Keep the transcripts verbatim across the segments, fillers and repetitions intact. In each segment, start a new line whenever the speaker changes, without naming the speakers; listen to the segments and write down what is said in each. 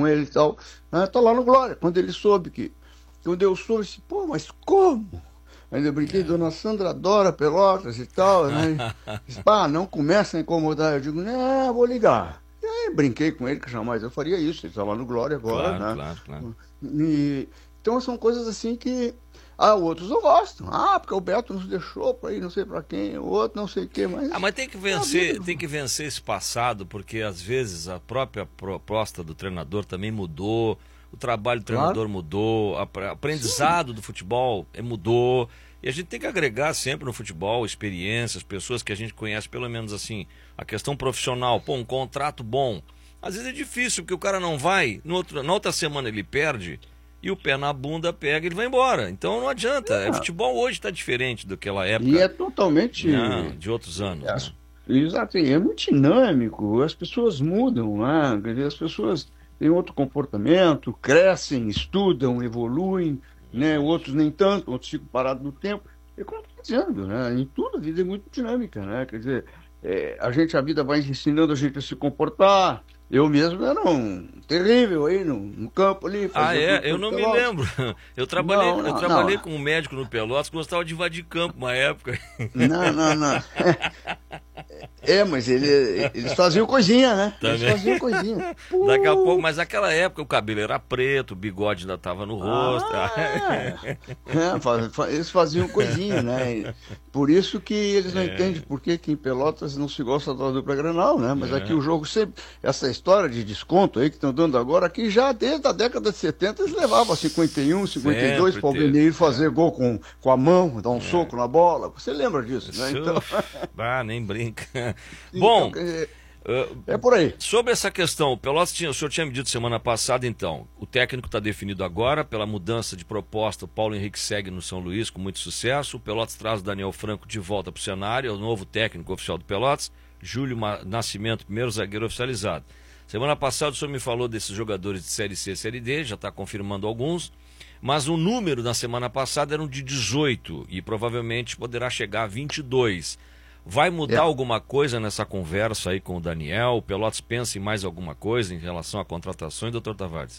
com ele e tal. Né? Tá lá no Glória. Quando ele soube que. Quando eu soube, eu disse, pô, mas como? Ainda brinquei, dona Sandra adora Pelotas e tal, né? Disse, pá, não começa a incomodar. Eu digo, não, vou ligar. E aí brinquei com ele, que jamais eu faria isso. Ele está lá no Glória agora,
Claro,
né?
claro, claro.
E, então são coisas assim que. Ah, outros não gostam. Ah, porque o Beto nos deixou para ir não sei para quem, o outro não sei o que, mas...
Ah, mas tem que vencer, tem que vencer esse passado, porque às vezes a própria proposta do treinador também mudou, o trabalho do treinador claro. mudou, o aprendizado Sim. do futebol mudou, e a gente tem que agregar sempre no futebol experiências, pessoas que a gente conhece, pelo menos assim, a questão profissional, pô, um contrato bom. Às vezes é difícil, porque o cara não vai, no outro, na outra semana ele perde, e o pé na bunda pega e ele vai embora. Então não adianta. É. O futebol hoje está diferente daquela época.
E é totalmente...
Não, de outros anos. É,
né? Exato. É muito dinâmico. As pessoas mudam. Né? As pessoas têm outro comportamento, crescem, estudam, evoluem. Né? Outros nem tanto, outros ficam parados no tempo. É como eu estou dizendo, né? Em tudo a vida é muito dinâmica. Né? Quer dizer, é, a gente, a vida vai ensinando a gente a se comportar. Eu mesmo era um terrível aí no, no campo ali.
Ah, é? Eu não me lembro. Eu trabalhei, não, não, eu trabalhei não. com um médico no Pelotas que gostava de invadir campo uma época.
Não, não, não. É, mas ele, eles faziam coisinha, né? Também. Eles faziam coisinha.
Daqui a pouco, mas naquela época o cabelo era preto, o bigode ainda estava no rosto.
Ah, é. É, faz, faz, eles faziam coisinha, né? Por isso que eles não é. entendem por que em Pelotas não se gosta da dupla Grenal, né? Mas é. aqui o jogo sempre... Essa história de desconto aí que estão dando agora, aqui já desde a década de setenta eles levavam cinquenta e um, cinquenta e dois para o Alveneiro fazer é. gol com, com a mão, dar um é. soco na bola. Você lembra disso, né? Então...
Ah, nem brinca.
Então,
Bom,
é, é por aí.
Sobre essa questão, o Pelotas tinha, o senhor tinha me dito semana passada, então, o técnico está definido agora, pela mudança de proposta, o Paulo Henrique segue no São Luís com muito sucesso, o Pelotas traz o Daniel Franco de volta para o cenário, é o novo técnico oficial do Pelotas, Júlio Nascimento, primeiro zagueiro oficializado. Semana passada o senhor me falou desses jogadores de Série C e Série D, já está confirmando alguns, mas o número na semana passada era um de dezoito e provavelmente poderá chegar a vinte e dois. Vai mudar é. alguma coisa nessa conversa aí com o Daniel? O Pelotas pensa em mais alguma coisa em relação a contratações, doutor Tavares?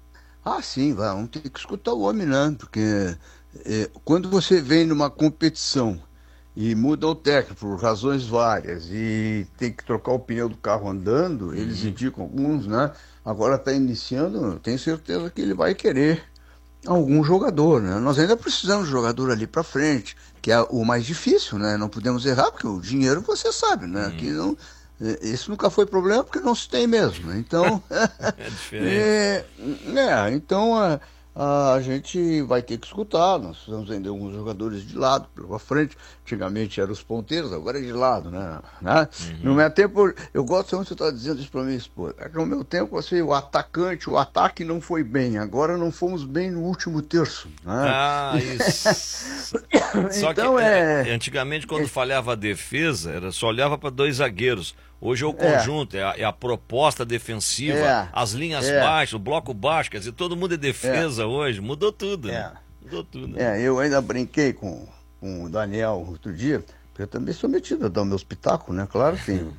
Ah, sim, vai. Vamos ter que escutar o homem, né? Porque é, quando você vem numa competição e muda o técnico por razões várias e tem que trocar o pneu do carro andando, uhum. eles indicam alguns, né? Agora está iniciando, tenho certeza que ele vai querer algum jogador, né? Nós ainda precisamos de jogador ali para frente, que é o mais difícil, né? Não podemos errar, porque o dinheiro você sabe, né? Uhum. Aqui não, esse nunca foi problema porque não se tem mesmo, né? Então,
é diferente.
É, é, então a, a gente vai ter que escutar. Nós precisamos ainda alguns jogadores de lado para frente. Antigamente eram os ponteiros, agora é de lado, né? né? Uhum. No meu tempo, eu gosto muito de você estar dizendo isso para minha esposa. É que no meu tempo, assim, o atacante, o ataque não foi bem. Agora não fomos bem no último terço. Né?
Ah, isso. Só então, que é... antigamente, quando é... falhava a defesa, era só olhava para dois zagueiros. Hoje é o conjunto, é, é, a, é a proposta defensiva, é, as linhas é. baixas, o bloco baixo, quer dizer, todo mundo é defesa é. hoje, mudou tudo,
é.
né? Mudou tudo.
É, né? Eu ainda brinquei com, com o Daniel outro dia, porque eu também sou metido a dar o meu espetáculo, né? Claro que sim.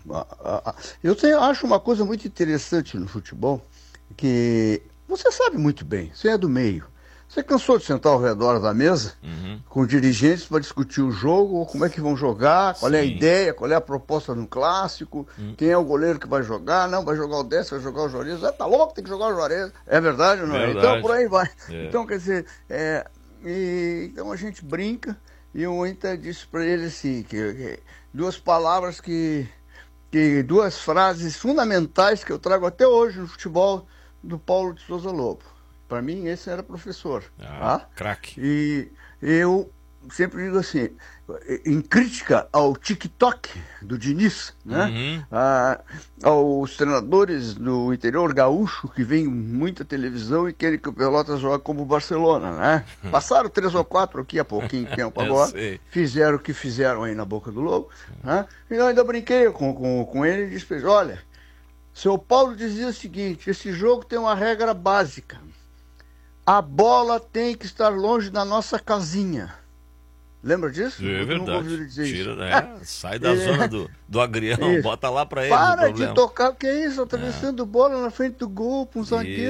Eu tenho, acho uma coisa muito interessante no futebol, que você sabe muito bem, você é do meio. Você cansou de sentar ao redor da mesa uhum. com dirigentes para discutir o jogo, como é que vão jogar, qual Sim. é a ideia, qual é a proposta no clássico, uhum. quem é o goleiro que vai jogar, não, vai jogar o Décio, vai jogar o Juarez, ah, tá louco, tem que jogar o Juarez. É verdade ou não é? Então por aí vai. É. Então, quer dizer, é, e, então a gente brinca e eu ainda disse para ele assim, que, que duas palavras que, que, duas frases fundamentais que eu trago até hoje no futebol do Paulo de Souza Lobo. Para mim, esse era professor.
Ah,
tá?
Craque.
E eu sempre digo assim, em crítica ao TikTok do Diniz, né? Uhum. Ah, aos treinadores do interior gaúcho, que vem muita televisão e querem que o Pelotas jogue como o Barcelona, né? Passaram três ou quatro aqui há pouquinho tempo agora, fizeram o que fizeram aí na Boca do Lobo. Né? E eu ainda brinquei com, com, com ele e disse, olha, seu Paulo dizia o seguinte, esse jogo tem uma regra básica. A bola tem que estar longe da nossa casinha. Lembra disso?
É verdade. Tira, é, sai da é. zona do, do agrião, é. bota lá pra ele.
Para de tocar, o que é isso? Atravessando é. bola na frente do gol, com um zagueiro.